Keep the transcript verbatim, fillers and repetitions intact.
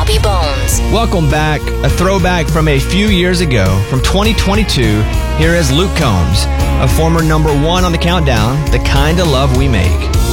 Bobby Bones. Welcome back. A throwback from a few years ago, from twenty twenty-two. Here is Luke Combs, a former number one on the countdown, The Kind of Love We Make.